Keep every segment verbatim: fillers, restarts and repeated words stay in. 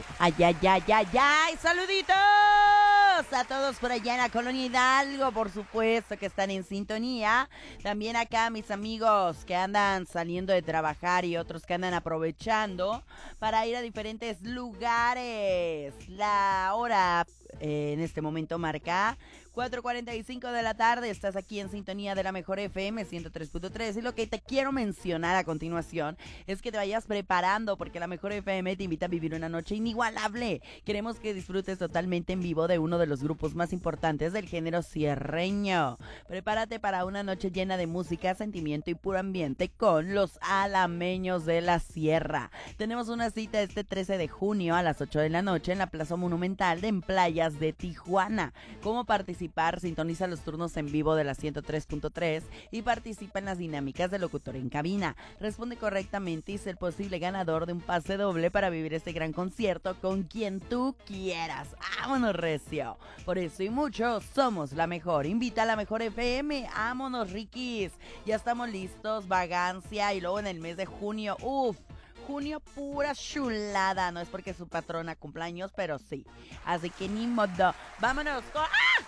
Ay, ay, ay, ay, ay, saluditos a todos por allá en la colonia Hidalgo, por supuesto que están en sintonía. También acá mis amigos que andan saliendo de trabajar y otros que andan aprovechando para ir a diferentes lugares. La hora eh, en este momento marca cuatro cuarenta y cinco de la tarde. Estás aquí en sintonía de la mejor F M ciento tres punto tres y lo que te quiero mencionar a continuación es que te vayas preparando porque la mejor F M te invita a vivir una noche inigualable. Queremos que disfrutes totalmente en vivo de uno de los grupos más importantes del género sierreño. Prepárate para una noche llena de música, sentimiento y puro ambiente con los alameños de la sierra. Tenemos una cita este trece de junio a las ocho de la noche en la Plaza Monumental de en Playas de Tijuana. ¿Cómo participar? Sintoniza los turnos en vivo de la ciento tres punto tres y participa en las dinámicas de locutor en cabina. Responde correctamente y sé el posible ganador de un pase doble para vivir este gran concierto con quien tú quieras. ¡Vámonos, recio! Por eso y mucho, somos la mejor. Invita a la mejor F M. ¡Vámonos, Rikis! Ya estamos listos, vagancia y luego en el mes de junio, ¡uf! Junio pura chulada, no es porque su patrona cumpleaños, pero sí. Así que ni modo. ¡Vámonos! Con... ¡Ah!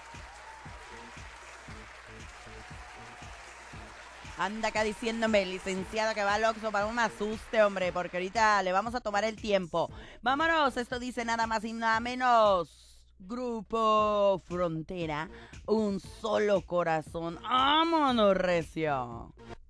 Anda acá diciéndome, licenciado, que va al Oxxo para un asuste, hombre, porque ahorita le vamos a tomar el tiempo. Vámonos, esto dice nada más y nada menos. Grupo Frontera, un solo corazón. ¡Vámonos, recio!